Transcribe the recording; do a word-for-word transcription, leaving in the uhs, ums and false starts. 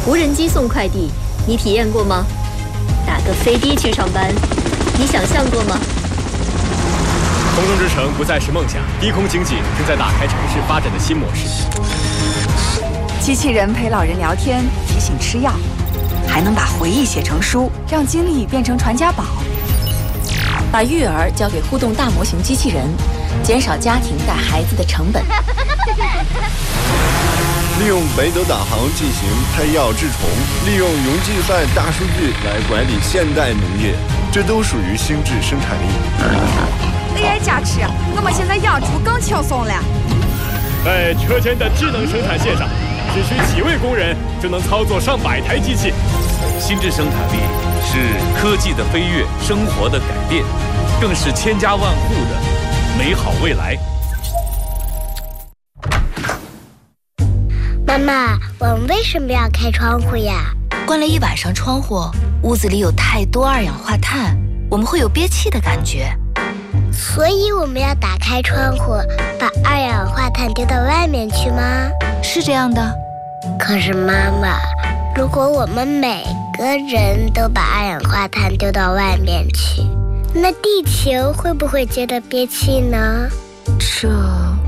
无人机送快递，你体验过吗？打个飞的去上班，你想象过吗？ 空中之城不再是梦想，低空经济正在打开城市发展的新模式。 机器人陪老人聊天，提醒吃药，还能把回忆写成书，让经历变成传家宝。 把育儿交给互动大模型机器人，减少家庭带孩子的成本。 利用北斗导航进行配药治虫，利用云计算大数据来管理现代农业，这都属于心智生产力。 A I 加持，我们现在养猪更轻松了。 在车间的智能生产线上，只需几位工人就能操作上百台机器。 心智生产力是科技的飞跃，生活的改变，更是千家万户的美好未来。 妈妈，我们为什么要开窗户呀？ 关了一晚上窗户，屋子里有太多二氧化碳，我们会有憋气的感觉。 所以我们要打开窗户，把二氧化碳丢到外面去吗？ 是这样的。 可是妈妈，如果我们每个人都把二氧化碳丢到外面去，那地球会不会觉得憋气呢？ 这